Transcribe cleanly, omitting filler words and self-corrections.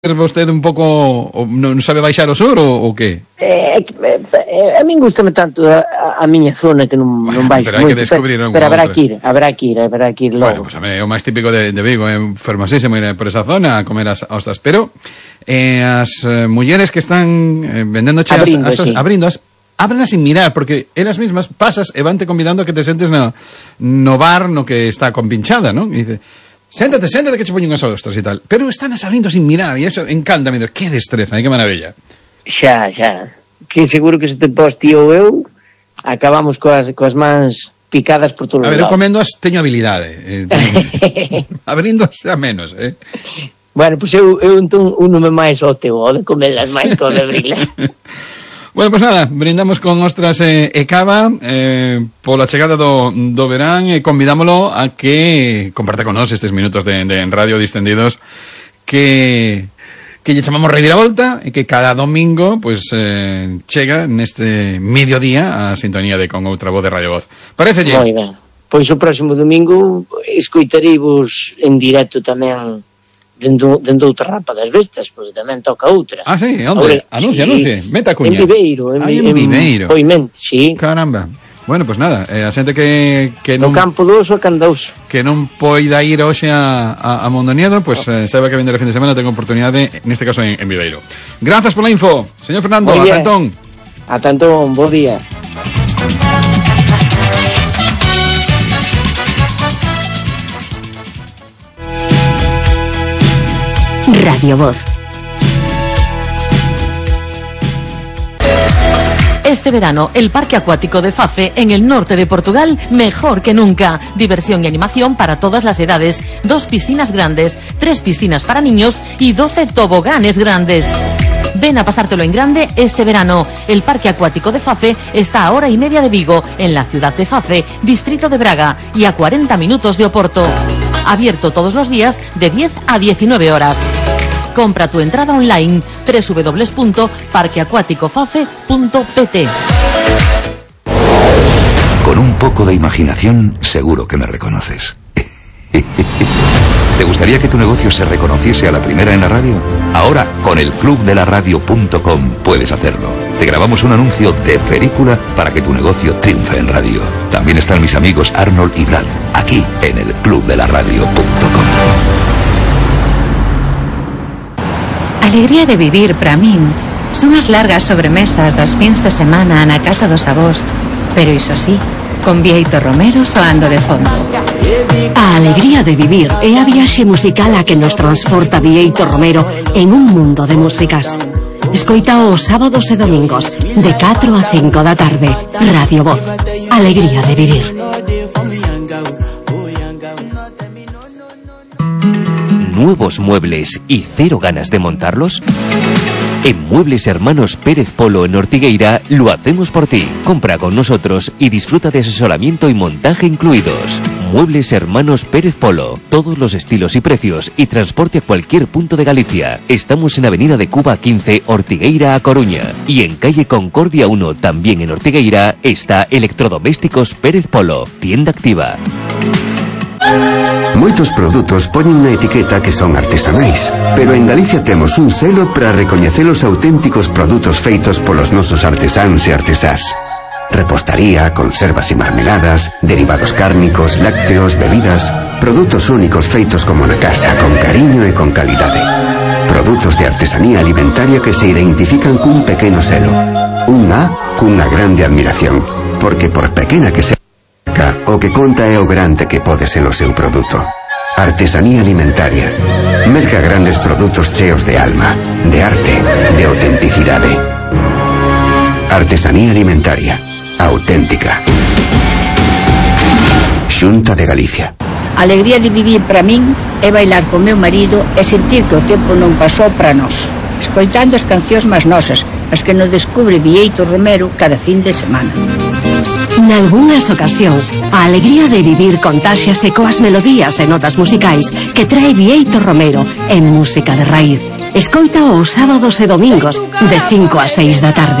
vostede un pouco non sabe baixar o sur ou que? A min gustame tanto a miña zona que non baixo pero hai que descubrir pero habrá que ir logo. Bueno, pues é o máis típico de Vigo, é fermosísimo ir por esa zona a comer as ostas, pero as mulleres que están vendendo cheas abrindo ábrenas sin mirar, porque elas mismas pasas e vante convidando a que te sentes no bar no que está compinchada, non? E dice, séntate que che poño unhas ostras e tal. Pero están abrindo sin mirar e eso encántame. Que destreza, que maravilla. Xa. Que seguro que se te pos tío eu acabamos coas mans picadas por todos os lados. A ver, eu comendo teño habilidade. Abrindo xa menos, Bueno, pois eu entón unome máis ao teu, o de comelas máis que o de abrilas. Bueno, pues nada, brindamos con ostras e cava pola chegada do verán e convidámolo a que comparta con nós estes minutos de radio distendidos que lle chamamos Reviravolta e que cada domingo pues chega neste mediodía a sintonía de Con Outra Voz de Radio Voz. Parecelle? Moi ben. Pois o próximo domingo escoitareivos en directo tamén dentro outra rapa das bestas, porque tamén toca outra. Ah, sí? Onde? Anuncie. Meta cuña. En Viveiro. En Viveiro. Poimente, sí. Caramba. Bueno, pues nada, a xente que non... No campo do Oso, Candouso. Que non poida ir hoxe a Mondoniedo, pues saiba que vender el fin de semana tengo oportunidade, neste caso en Viveiro. Grazas pola info, señor Fernando. Ata entón. Ata entón, bo día. Radio Voz. Este verano, el Parque Acuático de Fafe, en el norte de Portugal, mejor que nunca. Diversión y animación para todas las edades. 2 piscinas grandes, 3 piscinas para niños y 12 toboganes grandes. Ven a pasártelo en grande este verano. El Parque Acuático de Fafe está a 1:30 de Vigo, en la ciudad de Fafe, distrito de Braga, y a 40 minutos de Oporto. Abierto todos los días de 10 a 19 horas. Compra tu entrada online www.parqueacuaticofafe.pt. Con un poco de imaginación, seguro que me reconoces. ¿Te gustaría que tu negocio se reconociese a la primera en la radio? Ahora, con el clubdelaradio.com puedes hacerlo. Te grabamos un anuncio de película para que tu negocio triunfe en radio. También están mis amigos Arnold y Brad, aquí en el clubdelaradio.com. Alegría de vivir para min son as largas sobremesas das fins de semana na casa dos avós, pero iso sí, con Bieito Romero soando de fondo. A alegría de vivir é a viaxe musical a que nos transporta Bieito Romero en un mundo de músicas. Escoita os sábados e domingos de 4 a 5 da tarde. Radio Voz. Alegría de vivir. ¿Nuevos muebles y cero ganas de montarlos? En Muebles Hermanos Pérez Polo en Ortigueira lo hacemos por ti. Compra con nosotros y disfruta de asesoramiento y montaje incluidos. Muebles Hermanos Pérez Polo. Todos los estilos y precios y transporte a cualquier punto de Galicia. Estamos en Avenida de Cuba 15, Ortigueira a Coruña. Y en calle Concordia 1, también en Ortigueira, está Electrodomésticos Pérez Polo. Tienda activa. Moitos produtos poñen unha etiqueta que son artesanais, pero en Galicia temos un selo para recoñecer os auténticos produtos feitos polos nosos artesáns e artesás. Repostaría, conservas e marmeladas, derivados cárnicos, lácteos, bebidas, produtos únicos feitos como na casa, con cariño e con calidade. Produtos de artesanía alimentaria que se identifican cun pequeno selo. Un A cunha grande admiración, porque por pequena que sea, o que conta é o grande que pode ser o seu produto. Artesanía alimentaria. Merca grandes produtos cheos de alma, de arte, de autenticidade. Artesanía alimentaria. Auténtica. Xunta de Galicia. A alegría de vivir para min é bailar con meu marido e sentir que o tempo non pasou para nós, escoitando as cancións máis nosas, as que nos descubre Bieito Romero cada fin de semana. Nalgúnas ocasións, a alegría de vivir contáxiase coas melodías e notas musicais que trae Bieito Romero en música de raíz. Escoita os sábados e domingos de 5 a 6 da tarde.